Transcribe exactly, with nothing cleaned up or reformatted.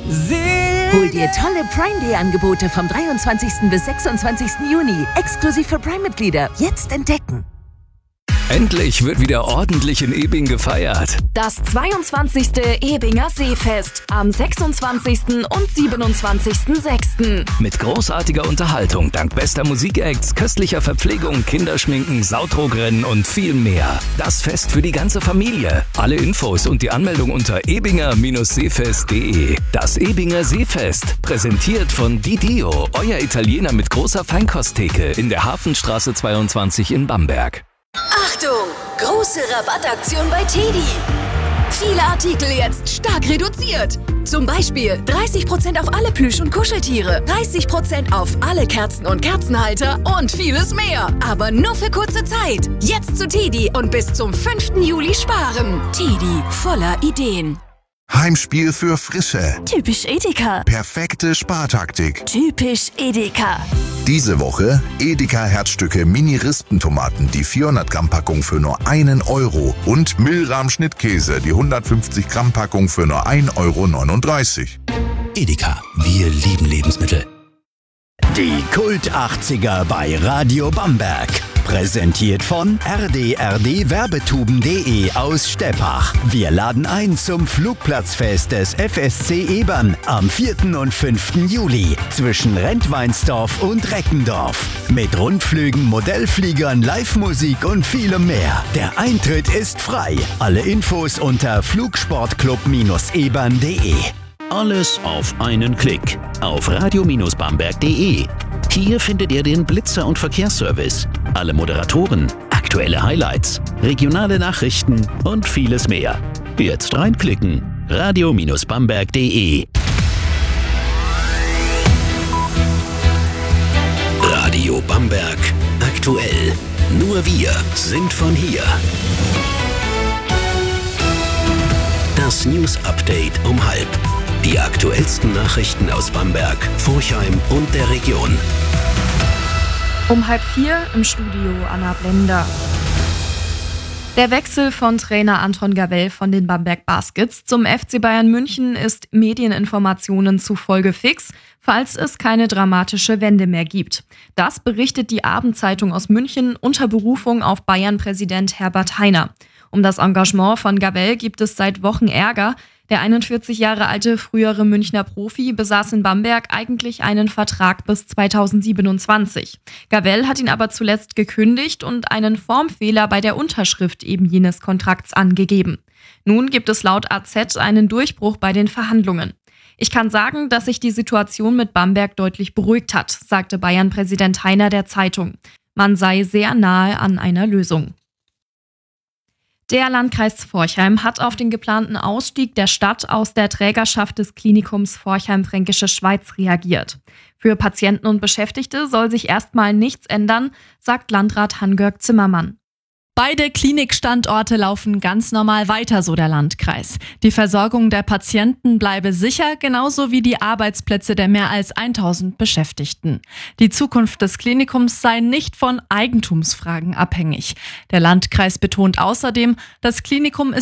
Hol dir tolle Prime Day Angebote vom dreiundzwanzigsten bis sechsundzwanzigsten Juni. Exklusiv für Prime-Mitglieder. Jetzt entdecken. Endlich wird wieder ordentlich in Ebing gefeiert. Das zweiundzwanzigste Ebinger Seefest am sechsundzwanzigsten und siebenundzwanzigsten sechsten Mit großartiger Unterhaltung, dank bester Musikacts, köstlicher Verpflegung, Kinderschminken, Sautrogrennen und viel mehr. Das Fest für die ganze Familie. Alle Infos und die Anmeldung unter ebinger seefest punkt de. Das Ebinger Seefest, präsentiert von Didio, euer Italiener mit großer Feinkosttheke in der Hafenstraße zweiundzwanzig in Bamberg. Achtung! Große Rabattaktion bei Teddy. Viele Artikel jetzt stark reduziert. Zum Beispiel dreißig Prozent auf alle Plüsch- und Kuscheltiere, dreißig Prozent auf alle Kerzen und Kerzenhalter und vieles mehr. Aber nur für kurze Zeit. Jetzt zu Teddy und bis zum fünften Juli sparen. Teddy, voller Ideen. Heimspiel für Frische. Typisch Edeka. Perfekte Spartaktik. Typisch Edeka. Diese Woche Edeka Herzstücke Mini-Rispentomaten, die vierhundert Gramm Packung für nur einen Euro und Milram Schnittkäse, die hundertfünfzig Gramm Packung für nur ein Euro neununddreißig. Edeka, wir lieben Lebensmittel. Die Kult achtziger bei Radio Bamberg. Präsentiert von r d r d werbetuben punkt de aus Steppach. Wir laden ein zum Flugplatzfest des F S C Ebern am vierten und fünften Juli zwischen Rentweinsdorf und Reckendorf. Mit Rundflügen, Modellfliegern, Live-Musik und vielem mehr. Der Eintritt ist frei. Alle Infos unter flugsportclub ebern punkt de. Alles auf einen Klick auf radio bamberg punkt de. Hier findet ihr den Blitzer- und Verkehrsservice, alle Moderatoren, aktuelle Highlights, regionale Nachrichten und vieles mehr. Jetzt reinklicken. radio bamberg punkt de. Radio Bamberg. Aktuell. Nur wir sind von hier. Das News Update um halb. Die aktuellsten Nachrichten aus Bamberg, Forchheim und der Region. Um halb vier im Studio Anna Blender. Der Wechsel von Trainer Anton Gavell von den Bamberg Baskets zum F C Bayern München ist Medieninformationen zufolge fix, falls es keine dramatische Wende mehr gibt. Das berichtet die Abendzeitung aus München unter Berufung auf Bayern-Präsident Herbert Hainer. Um das Engagement von Gavell gibt es seit Wochen Ärger. Der einundvierzig Jahre alte frühere Münchner Profi besaß in Bamberg eigentlich einen Vertrag bis zweitausendsiebenundzwanzig. Gavell hat ihn aber zuletzt gekündigt und einen Formfehler bei der Unterschrift eben jenes Kontrakts angegeben. Nun gibt es laut A Z einen Durchbruch bei den Verhandlungen. Ich kann sagen, dass sich die Situation mit Bamberg deutlich beruhigt hat, sagte Bayern-Präsident Hainer der Zeitung. Man sei sehr nahe an einer Lösung. Der Landkreis Forchheim hat auf den geplanten Ausstieg der Stadt aus der Trägerschaft des Klinikums Forchheim-Fränkische Schweiz reagiert. Für Patienten und Beschäftigte soll sich erstmal nichts ändern, sagt Landrat Hans-Georg Zimmermann. Beide Klinikstandorte laufen ganz normal weiter, so der Landkreis. Die Versorgung der Patienten bleibe sicher, genauso wie die Arbeitsplätze der mehr als tausend Beschäftigten. Die Zukunft des Klinikums sei nicht von Eigentumsfragen abhängig. Der Landkreis betont außerdem, das Klinikum ist